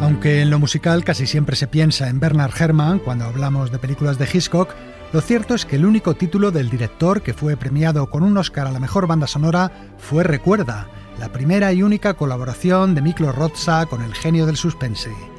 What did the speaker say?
Aunque en lo musical casi siempre se piensa en Bernard Herrmann cuando hablamos de películas de Hitchcock, lo cierto es que el único título del director que fue premiado con un Oscar a la mejor banda sonora fue Recuerda, la primera y única colaboración de Miklos Rozsa con el genio del suspense.